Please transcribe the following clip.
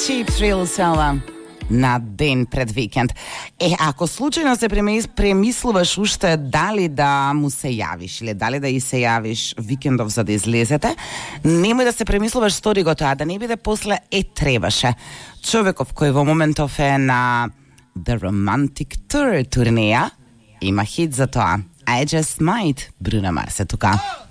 Cheap Thrills на ден пред викенд. Ако случајно се премислуваш уште дали да му се јавиш или дали да и се јавиш викендов за да излезете, немој да се премислуваш, стори го тоа, да не биде после требаше. Човеков кој во моментов е на The Romantic Tour турнеја, има хит за тоа. I Just Might, Bruno Mars е тука.